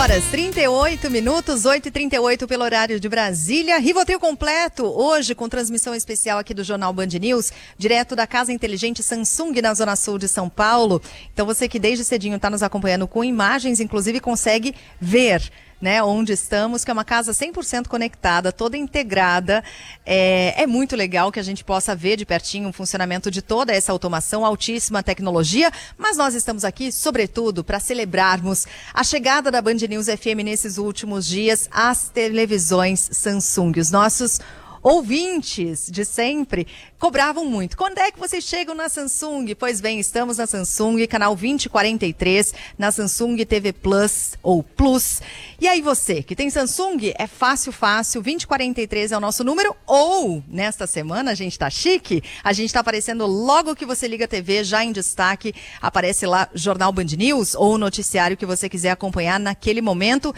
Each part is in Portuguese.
horas, 38 minutos, 8h38 pelo horário de Brasília. Rivotril completo, hoje com transmissão especial aqui do Jornal Band News, direto da Casa Inteligente Samsung, na Zona Sul de São Paulo. Então você que desde cedinho está nos acompanhando com imagens, inclusive consegue ver, né, onde estamos, que é uma casa 100% conectada, toda integrada. É muito legal que a gente possa ver de pertinho o funcionamento de toda essa automação, altíssima tecnologia, mas nós estamos aqui, sobretudo, para celebrarmos a chegada da Band News FM nesses últimos dias às televisões Samsung. Os nossos ouvintes de sempre cobravam muito. Quando é que vocês chegam na Samsung? Pois bem, estamos na Samsung, canal 2043, na Samsung TV Plus ou Plus. E aí você, que tem Samsung, é fácil, 2043 é o nosso número, ou, nesta semana, a gente tá chique, a gente tá aparecendo logo que você liga a TV, já em destaque, aparece lá Jornal Band News ou o noticiário que você quiser acompanhar naquele momento,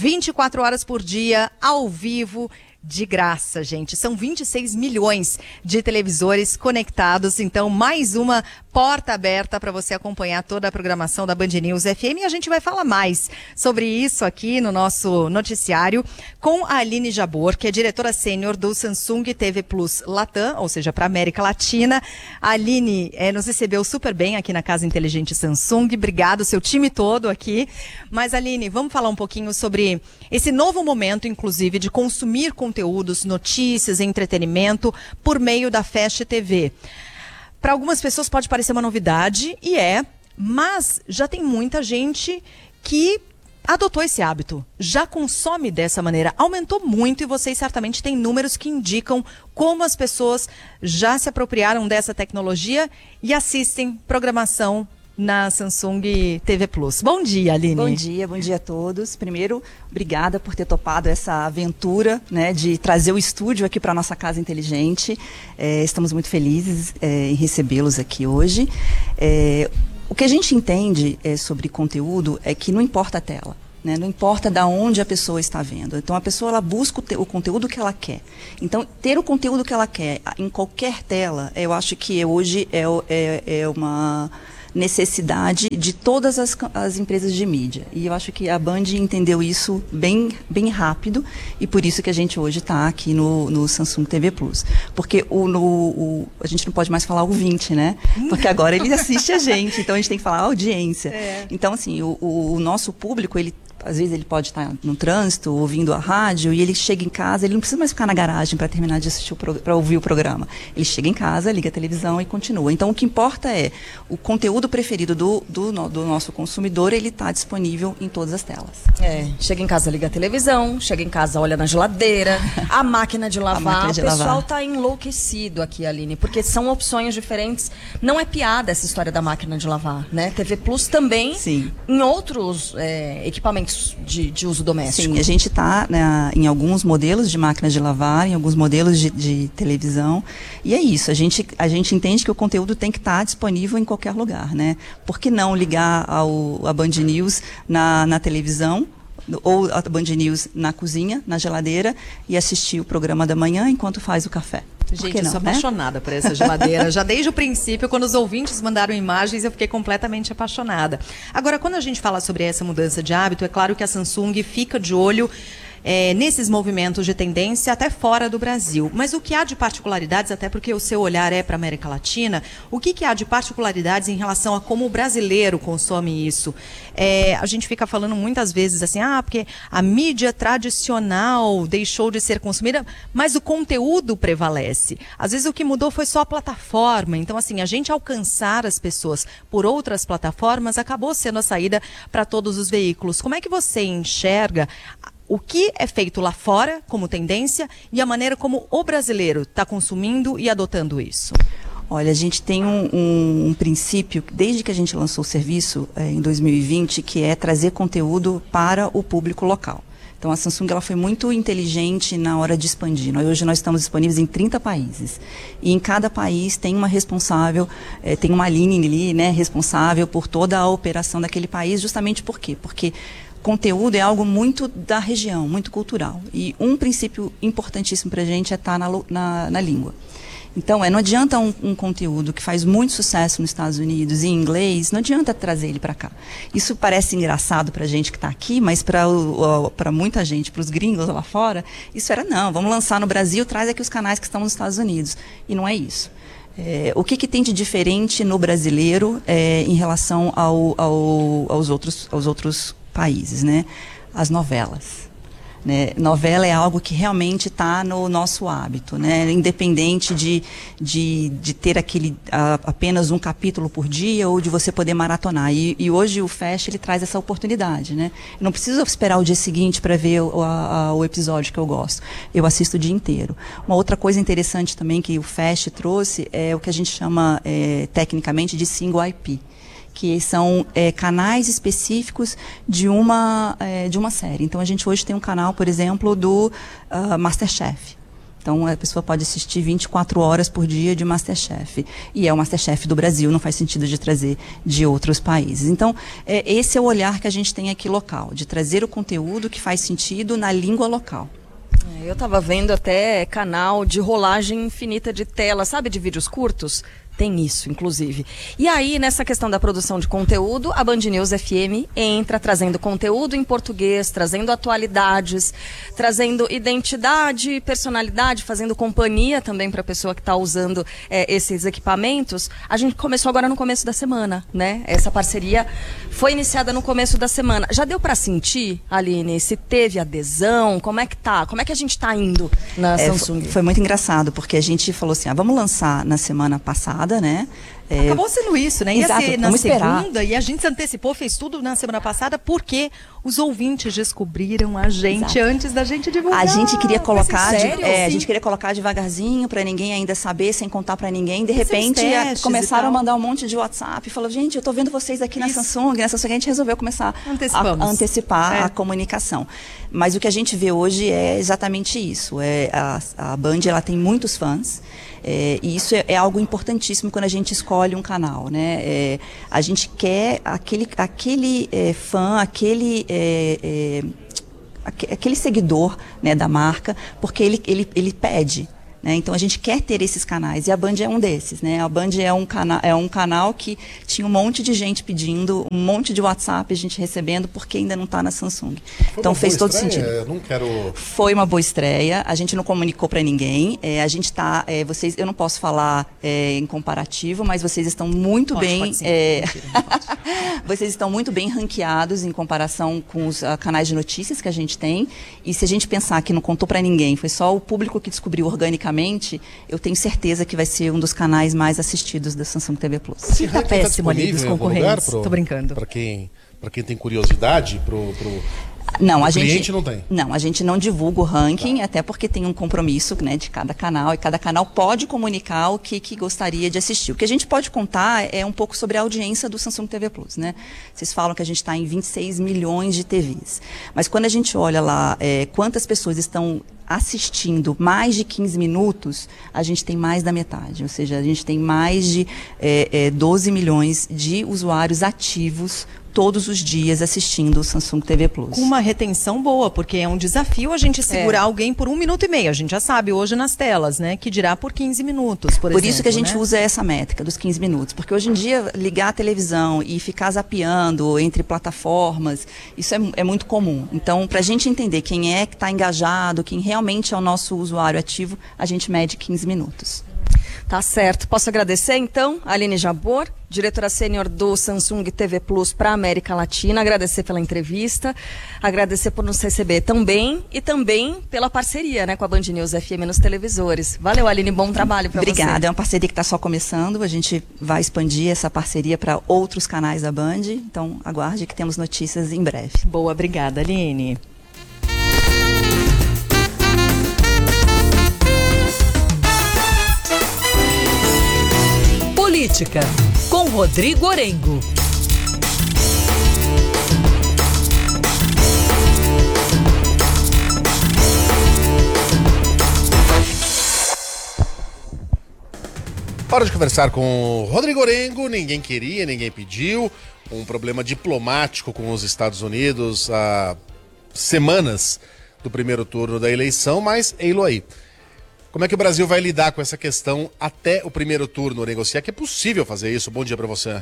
24 horas por dia, ao vivo, de graça, gente. São 26 milhões de televisores conectados, então mais uma porta aberta para você acompanhar toda a programação da Band News FM. E a gente vai falar mais sobre isso aqui no nosso noticiário com a Aline Jabor, que é diretora sênior do Samsung TV Plus Latam, ou seja, para a América Latina. A Aline nos recebeu super bem aqui na Casa Inteligente Samsung. Obrigado, seu time todo aqui. Mas, Aline, vamos falar um pouquinho sobre esse novo momento, inclusive, de consumir conteúdos, notícias, entretenimento por meio da Fast TV. Para algumas pessoas pode parecer uma novidade, e mas já tem muita gente que adotou esse hábito, já consome dessa maneira, aumentou muito, e vocês certamente têm números que indicam como as pessoas já se apropriaram dessa tecnologia e assistem programação na Samsung TV Plus. Bom dia, Aline. Bom dia a todos. Primeiro, obrigada por ter topado essa aventura, né, de trazer o estúdio aqui para a nossa Casa Inteligente. Estamos muito felizes em recebê-los aqui hoje. O que a gente entende sobre conteúdo é que não importa a tela. Né? Não importa de onde a pessoa está vendo. Então, a pessoa ela busca o conteúdo que ela quer. Então, ter o conteúdo que ela quer em qualquer tela, eu acho que hoje é uma necessidade de todas as empresas de mídia. E eu acho que a Band entendeu isso bem rápido, e por isso que a gente hoje está aqui no Samsung TV Plus. Porque a gente não pode mais falar ouvinte, né? Porque agora ele assiste a gente, então a gente tem que falar audiência. Então, assim, o nosso público, às vezes ele pode estar no trânsito, ouvindo a rádio, e ele chega em casa, ele não precisa mais ficar na garagem para terminar de assistir para ouvir o programa. Ele chega em casa, liga a televisão e continua. Então, o que importa é o conteúdo preferido do nosso consumidor, ele está disponível em todas as telas. Chega em casa, liga a televisão, chega em casa, olha na geladeira, a máquina de lavar. O pessoal está enlouquecido aqui, Aline, porque são opções diferentes. Não é piada essa história da máquina de lavar, né? TV Plus também, sim, em outros equipamentos de uso doméstico. Sim, a gente está, né, em alguns modelos de máquinas de lavar, em alguns modelos de televisão, e é isso, a gente entende que o conteúdo tem que estar disponível em qualquer lugar, né? Por que não ligar a Band News na televisão, ou a Band News na cozinha, na geladeira, e assistir o programa da manhã enquanto faz o café? Gente, eu sou apaixonada por essa geladeira. Já desde o princípio, quando os ouvintes mandaram imagens, eu fiquei completamente apaixonada. Agora, quando a gente fala sobre essa mudança de hábito, é claro que a Samsung fica de olho nesses movimentos de tendência até fora do Brasil. Mas o que há de particularidades, até porque o seu olhar é para a América Latina, o que há de particularidades em relação a como o brasileiro consome isso? A gente fica falando muitas vezes assim, porque a mídia tradicional deixou de ser consumida, mas o conteúdo prevalece. Às vezes o que mudou foi só a plataforma. Então, assim, a gente alcançar as pessoas por outras plataformas acabou sendo a saída para todos os veículos. Como é que você enxerga o que é feito lá fora como tendência e a maneira como o brasileiro está consumindo e adotando isso? Olha, a gente tem um princípio, desde que a gente lançou o serviço em 2020, que é trazer conteúdo para o público local. Então, a Samsung ela foi muito inteligente na hora de expandir. Hoje nós estamos disponíveis em 30 países. E em cada país tem uma responsável, tem uma linha ali, né, responsável por toda a operação daquele país. Justamente por quê? Porque conteúdo é algo muito da região, muito cultural. E um princípio importantíssimo para a gente é estar na língua. Então, não adianta um conteúdo que faz muito sucesso nos Estados Unidos em inglês, não adianta trazer ele para cá. Isso parece engraçado para a gente que está aqui, mas para muita gente, para os gringos lá fora, isso era não, vamos lançar no Brasil, traz aqui os canais que estão nos Estados Unidos. E não é isso. O que tem de diferente no brasileiro em relação aos outros países, né? As novelas. Né? Novela é algo que realmente está no nosso hábito, né? Independente de ter apenas um capítulo por dia ou de você poder maratonar. E hoje o Fast ele traz essa oportunidade, né? Eu não preciso esperar o dia seguinte para ver o episódio que eu gosto. Eu assisto o dia inteiro. Uma outra coisa interessante também que o Fast trouxe é o que a gente chama tecnicamente de single IP, que são canais específicos de uma série. Então, a gente hoje tem um canal, por exemplo, do MasterChef. Então, a pessoa pode assistir 24 horas por dia de MasterChef. E é o MasterChef do Brasil, não faz sentido de trazer de outros países. Então, esse é o olhar que a gente tem aqui local, de trazer o conteúdo que faz sentido na língua local. Eu estava vendo até canal de rolagem infinita de tela, sabe, de vídeos curtos? Tem isso, inclusive. E aí, nessa questão da produção de conteúdo, a Band News FM entra trazendo conteúdo em português, trazendo atualidades, trazendo identidade, personalidade, fazendo companhia também para a pessoa que está usando esses equipamentos. A gente começou agora no começo da semana, né? Essa parceria foi iniciada no começo da semana. Já deu para sentir, Aline, se teve adesão? Como é que tá? Como é que a gente está indo na Samsung? Foi muito engraçado, porque a gente falou assim, vamos lançar na semana passada, né? Acabou sendo isso, né? Ia Exato, ser na vamos esperar. segunda e a gente se antecipou, fez tudo na semana passada porque os ouvintes descobriram a gente antes da gente divulgar. A gente queria colocar, sério? a gente queria colocar devagarzinho para ninguém ainda saber, sem contar para ninguém. De repente, começaram a mandar um monte de WhatsApp, falou: "Gente, eu tô vendo vocês aqui na Samsung". Na Samsung a gente resolveu começar a antecipar a comunicação. Mas o que a gente vê hoje é exatamente isso. A Band, ela tem muitos fãs. E isso é algo importantíssimo quando a gente escolhe um canal, né? A gente quer aquele fã, aquele seguidor, né, da marca, porque ele pede. Né? Então a gente quer ter esses canais e a Band é um desses, né? A Band é um canal que tinha um monte de gente pedindo, um monte de WhatsApp a gente recebendo porque ainda não está na Samsung. Então fez todo sentido. Eu não quero... Foi uma boa estreia. A gente não comunicou para ninguém. A gente está, eu não posso falar em comparativo, mas vocês estão muito bem. Vocês estão muito bem ranqueados em comparação com os canais de notícias que a gente tem. E se a gente pensar que não contou para ninguém, foi só o público que descobriu organicamente, eu tenho certeza que vai ser um dos canais mais assistidos da Samsung TV Plus. Esse ranking tá disponível dos concorrentes. Tô brincando. Para quem tem curiosidade, Não, o cliente não tem. Não, a gente não divulga o ranking, até porque tem um compromisso, né, de cada canal, e cada canal pode comunicar o que gostaria de assistir. O que a gente pode contar é um pouco sobre a audiência do Samsung TV Plus, né? Vocês falam que a gente está em 26 milhões de TVs. Mas quando a gente olha lá quantas pessoas estão assistindo mais de 15 minutos, a gente tem mais da metade. Ou seja, a gente tem mais de 12 milhões de usuários ativos todos os dias assistindo o Samsung TV Plus. Com uma retenção boa, porque é um desafio a gente segurar alguém por 1 minuto e meio. A gente já sabe hoje nas telas, né? Que dirá por 15 minutos, por exemplo. Por isso que a gente usa essa métrica dos 15 minutos. Porque hoje em dia, ligar a televisão e ficar zapeando entre plataformas, isso é muito comum. Então, para a gente entender quem é que está engajado, quem realmente é o nosso usuário ativo, a gente mede 15 minutos. Tá certo. Posso agradecer, então, a Aline Jabor, diretora sênior do Samsung TV Plus para a América Latina. Agradecer pela entrevista, agradecer por nos receber tão bem e também pela parceria, né, com a Band News FM nos televisores. Valeu, Aline, bom trabalho para você. Obrigada, é uma parceria que está só começando. A gente vai expandir essa parceria para outros canais da Band. Então, aguarde que temos notícias em breve. Boa, obrigada, Aline. Política, com Rodrigo Orengo. Hora de conversar com Rodrigo Orengo. Ninguém queria, ninguém pediu. Um problema diplomático com os Estados Unidos há semanas do primeiro turno da eleição, mas ei-lo aí. Como é que o Brasil vai lidar com essa questão até o primeiro turno, negociar? Que é possível fazer isso? Bom dia para você.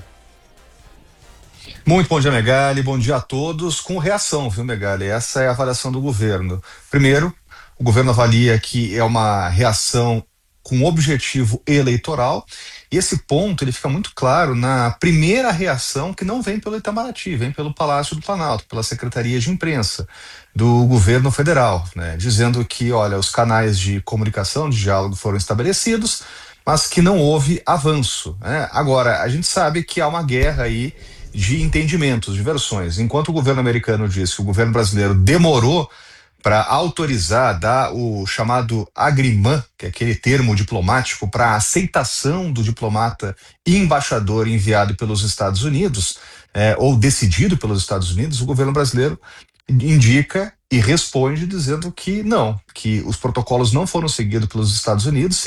Muito bom dia, Megali. Bom dia a todos. Com reação, viu, Megali? Essa é a avaliação do governo. Primeiro, o governo avalia que é uma reação com objetivo eleitoral. E esse ponto ele fica muito claro na primeira reação, que não vem pelo Itamaraty, vem pelo Palácio do Planalto, pela Secretaria de Imprensa do governo federal, né, dizendo que, olha, os canais de comunicação, de diálogo foram estabelecidos, mas que não houve avanço, né? Agora, a gente sabe que há uma guerra aí de entendimentos, de versões. Enquanto o governo americano diz que o governo brasileiro demorou para autorizar, dar o chamado agrimã, que é aquele termo diplomático para a aceitação do diplomata e embaixador enviado pelos Estados Unidos, ou decidido pelos Estados Unidos, o governo brasileiro indica e responde dizendo que não, que os protocolos não foram seguidos pelos Estados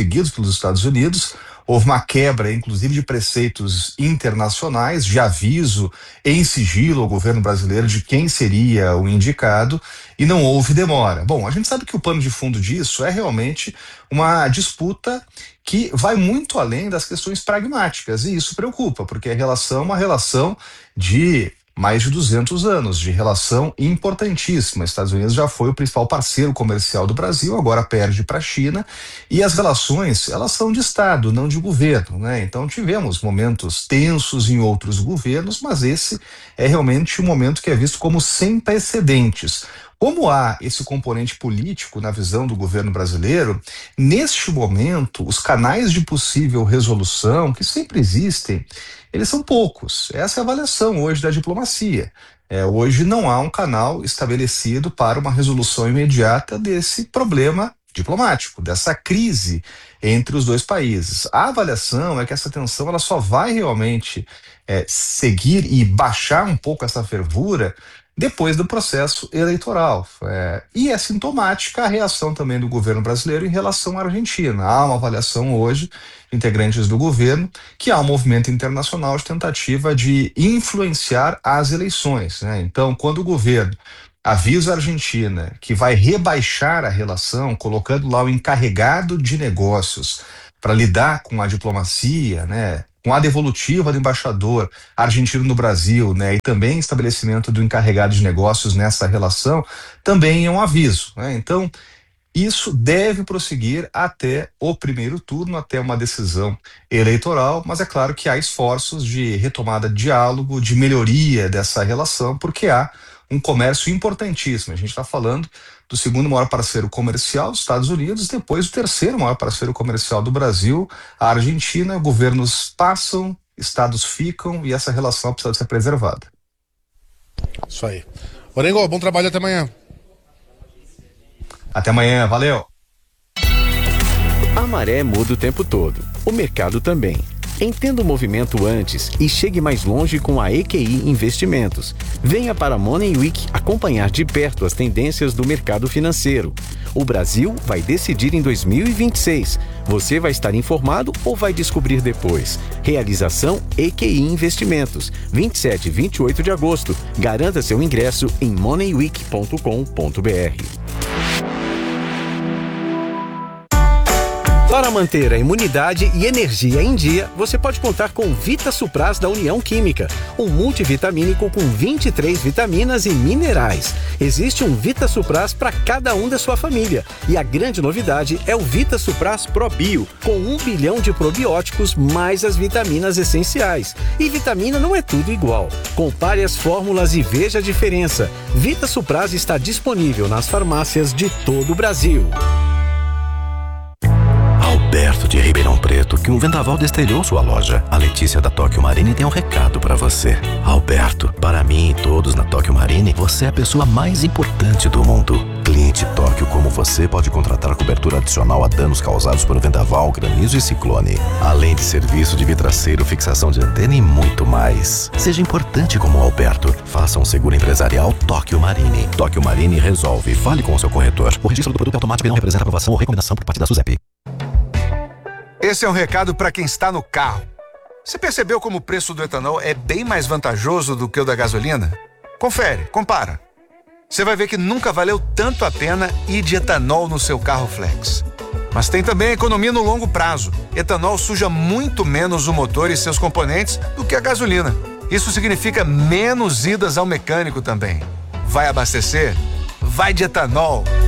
Unidos, houve uma quebra, inclusive, de preceitos internacionais, de aviso em sigilo ao governo brasileiro de quem seria o indicado, e não houve demora. Bom, a gente sabe que o pano de fundo disso é realmente uma disputa que vai muito além das questões pragmáticas, e isso preocupa, porque a relação é uma relação de mais de 200 anos, de relação importantíssima. Estados Unidos já foi o principal parceiro comercial do Brasil, agora perde para a China, e as relações, elas são de Estado, não de governo, né? Então tivemos momentos tensos em outros governos, mas esse é realmente um momento que é visto como sem precedentes. Como há esse componente político na visão do governo brasileiro, neste momento, os canais de possível resolução, que sempre existem, eles são poucos. Essa é a avaliação hoje da diplomacia. Hoje não há um canal estabelecido para uma resolução imediata desse problema diplomático, dessa crise entre os dois países. A avaliação é que essa tensão ela só vai realmente seguir e baixar um pouco essa fervura depois do processo eleitoral. E é sintomática a reação também do governo brasileiro em relação à Argentina. Há uma avaliação hoje, integrantes do governo, que há um movimento internacional de tentativa de influenciar as eleições, né? Então, quando o governo avisa a Argentina que vai rebaixar a relação, colocando lá o encarregado de negócios para lidar com a diplomacia, né, com a devolutiva do embaixador argentino no Brasil, né, e também estabelecimento do encarregado de negócios nessa relação, também é um aviso, né? Então, isso deve prosseguir até o primeiro turno, até uma decisão eleitoral, mas é claro que há esforços de retomada de diálogo, de melhoria dessa relação, porque há um comércio importantíssimo. A gente está falando do segundo maior parceiro comercial dos Estados Unidos, depois do terceiro maior parceiro comercial do Brasil, a Argentina. Governos passam, estados ficam, e essa relação precisa ser preservada. Isso aí. Orengo, bom trabalho, até amanhã. Até amanhã, valeu! A maré muda o tempo todo, o mercado também. Entenda o movimento antes e chegue mais longe com a EQI Investimentos. Venha para a Money Week acompanhar de perto as tendências do mercado financeiro. O Brasil vai decidir em 2026. Você vai estar informado ou vai descobrir depois? Realização EQI Investimentos, 27 e 28 de agosto. Garanta seu ingresso em moneyweek.com.br. Para manter a imunidade e energia em dia, você pode contar com Vita Supras da União Química, um multivitamínico com 23 vitaminas e minerais. Existe um Vita Supras para cada um da sua família. E a grande novidade é o Vita Supras Pro Bio, com 1 bilhão de probióticos mais as vitaminas essenciais. E vitamina não é tudo igual. Compare as fórmulas e veja a diferença. Vita Supras está disponível nas farmácias de todo o Brasil. Alberto de Ribeirão Preto, que um vendaval destelhou sua loja. A Letícia da Tóquio Marine tem um recado para você. Alberto, para mim e todos na Tóquio Marine, você é a pessoa mais importante do mundo. Cliente Tóquio como você pode contratar cobertura adicional a danos causados por vendaval, granizo e ciclone. Além de serviço de vidraceiro, fixação de antena e muito mais. Seja importante como o Alberto. Faça um seguro empresarial Tóquio Marine. Tóquio Marine resolve. Fale com o seu corretor. O registro do produto automático não representa aprovação ou recomendação por parte da SUSEP. Esse é um recado para quem está no carro. Você percebeu como o preço do etanol é bem mais vantajoso do que o da gasolina? Confere, compara. Você vai ver que nunca valeu tanto a pena ir de etanol no seu carro flex. Mas tem também a economia no longo prazo. Etanol suja muito menos o motor e seus componentes do que a gasolina. Isso significa menos idas ao mecânico também. Vai abastecer? Vai de etanol.